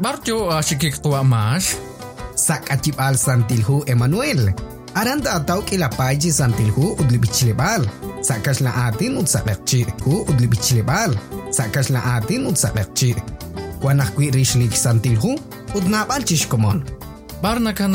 barjo sikik tua mas. Sak acip al santilhu Emmanuel. Aranda ataw kilapay ji santilhu udli bichilebal. Sakas la atin ud sakakchi hu udli bichilebal. Sakas la atin ud sakakchi. Wanak kwi rishlik santilhu ud napal chishkomon. Barna